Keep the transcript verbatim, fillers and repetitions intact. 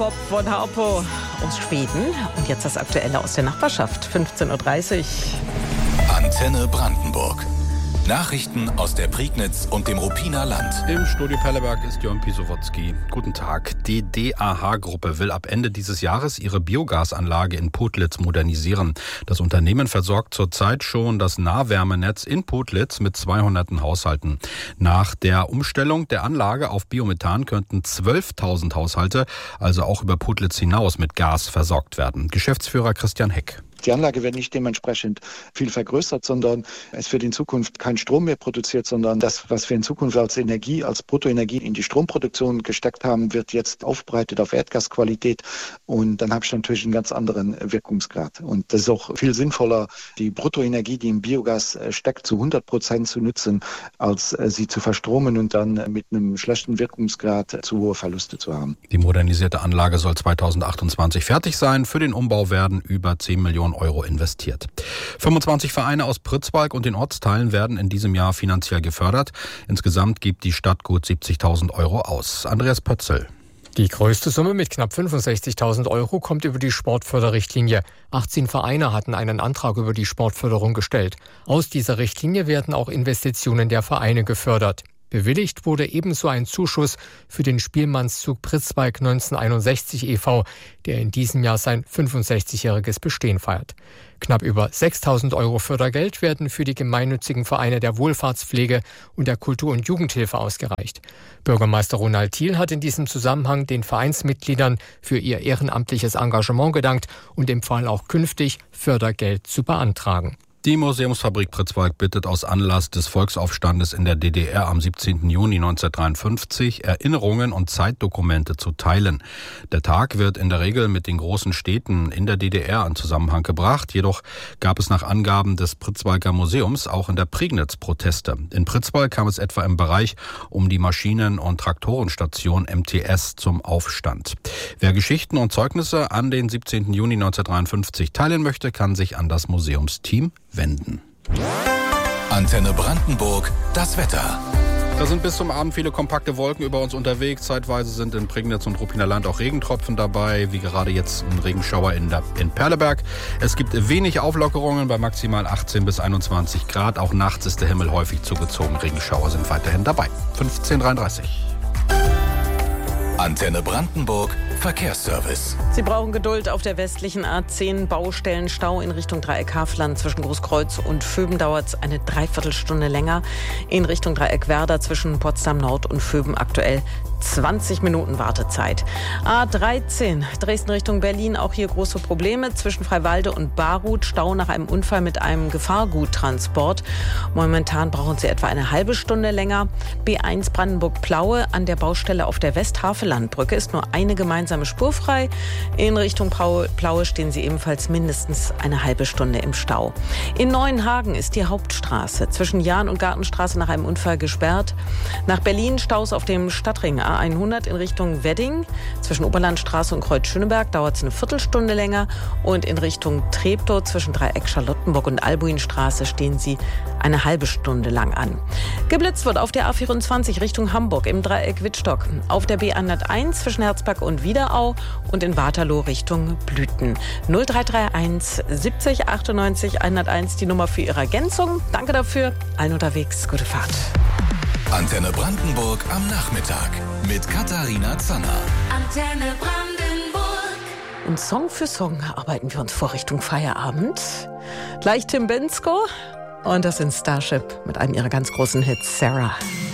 Bob von Harpo aus Schweden. Und jetzt das Aktuelle aus der Nachbarschaft, fünfzehn Uhr dreißig. Antenne Brandenburg. Nachrichten aus der Prignitz und dem Ruppiner Land. Im Studio Perleberg ist Jörn Pisowotzki. Guten Tag. Die D A H-Gruppe will ab Ende dieses Jahres ihre Biogasanlage in Putlitz modernisieren. Das Unternehmen versorgt zurzeit schon das Nahwärmenetz in Putlitz mit zweihundert Haushalten. Nach der Umstellung der Anlage auf Biomethan könnten zwölftausend Haushalte, also auch über Putlitz hinaus, mit Gas versorgt werden. Geschäftsführer Christian Heck. Die Anlage wird nicht dementsprechend viel vergrößert, sondern es wird in Zukunft kein Strom mehr produziert, sondern das, was wir in Zukunft als Energie, als Bruttoenergie in die Stromproduktion gesteckt haben, wird jetzt aufbereitet auf Erdgasqualität. Und dann habe ich natürlich einen ganz anderen Wirkungsgrad. Und das ist auch viel sinnvoller, die Bruttoenergie, die im Biogas steckt, zu hundert Prozent zu nutzen, als sie zu verstromen und dann mit einem schlechten Wirkungsgrad zu hohe Verluste zu haben. Die modernisierte Anlage soll zweitausendachtundzwanzig fertig sein. Für den Umbau werden über zehn Millionen Euro investiert. fünfundzwanzig Vereine aus Pritzwalk und den Ortsteilen werden in diesem Jahr finanziell gefördert. Insgesamt gibt die Stadt gut siebzigtausend Euro aus. Andreas Pötzl. Die größte Summe mit knapp fünfundsechzigtausend Euro kommt über die Sportförderrichtlinie. achtzehn Vereine hatten einen Antrag über die Sportförderung gestellt. Aus dieser Richtlinie werden auch Investitionen der Vereine gefördert. Bewilligt wurde ebenso ein Zuschuss für den Spielmannszug Pritzwalk neunzehnhunderteinundsechzig e V, der in diesem Jahr sein fünfundsechzigjähriges Bestehen feiert. Knapp über sechstausend Euro Fördergeld werden für die gemeinnützigen Vereine der Wohlfahrtspflege und der Kultur- und Jugendhilfe ausgereicht. Bürgermeister Ronald Thiel hat in diesem Zusammenhang den Vereinsmitgliedern für ihr ehrenamtliches Engagement gedankt und empfahl auch künftig, Fördergeld zu beantragen. Die Museumsfabrik Pritzwalk bittet aus Anlass des Volksaufstandes in der D D R am siebzehnten Juni neunzehnhundertdreiundfünfzig Erinnerungen und Zeitdokumente zu teilen. Der Tag wird in der Regel mit den großen Städten in der D D R in Zusammenhang gebracht. Jedoch gab es nach Angaben des Pritzwalker Museums auch in der Prignitz Proteste. In Pritzwalk kam es etwa im Bereich um die Maschinen- und Traktorenstation M T S zum Aufstand. Wer Geschichten und Zeugnisse an den siebzehnten Juni neunzehnhundertdreiundfünfzig teilen möchte, kann sich an das Museumsteam wenden. Antenne Brandenburg, das Wetter. Da sind bis zum Abend viele kompakte Wolken über uns unterwegs. Zeitweise sind in Prignitz und Ruppiner Land auch Regentropfen dabei, wie gerade jetzt ein Regenschauer in, der, in Perleberg. Es gibt wenig Auflockerungen bei maximal achtzehn bis einundzwanzig Grad. Auch nachts ist der Himmel häufig zugezogen. Regenschauer sind weiterhin dabei. fünfzehn Uhr dreiunddreißig. Antenne Brandenburg, Verkehrsservice. Sie brauchen Geduld auf der westlichen A zehn. Baustellenstau in Richtung Dreieck Hafland. Zwischen Großkreuz und Vöben dauert es eine Dreiviertelstunde länger. In Richtung Dreieck Werder zwischen Potsdam Nord und Vöben aktuell zwanzig Minuten Wartezeit. A dreizehn, Dresden Richtung Berlin, auch hier große Probleme. Zwischen Freiwalde und Baruth, Stau nach einem Unfall mit einem Gefahrguttransport. Momentan brauchen Sie etwa eine halbe Stunde länger. B eins Brandenburg-Plaue, an der Baustelle auf der Westhavelandbrücke ist nur eine gemeinsame Spur frei. In Richtung Plaue stehen Sie ebenfalls mindestens eine halbe Stunde im Stau. In Neuenhagen ist die Hauptstraße zwischen Jahn und Gartenstraße nach einem Unfall gesperrt. Nach Berlin Staus auf dem Stadtring A hundert in Richtung Wedding. Zwischen Oberlandstraße und Kreuz Schöneberg dauert es eine Viertelstunde länger. Und in Richtung Treptow zwischen Dreieck Charlottenburg und Albuinstraße stehen Sie eine halbe Stunde lang an. Geblitzt wird auf der A vierundzwanzig Richtung Hamburg im Dreieck Wittstock. Auf der B hunderteins zwischen Herzberg und Wiederau und in Waterloo Richtung Blüten. null drei drei eins siebzig achtundneunzig hunderteins die Nummer für Ihre Ergänzung. Danke dafür. Allen unterwegs, gute Fahrt. Antenne Brandenburg am Nachmittag mit Katharina Zanner. Antenne Brandenburg. Und Song für Song arbeiten wir uns vor Richtung Feierabend. Gleich Tim Bensko und das in Starship mit einem ihrer ganz großen Hits, Sarah.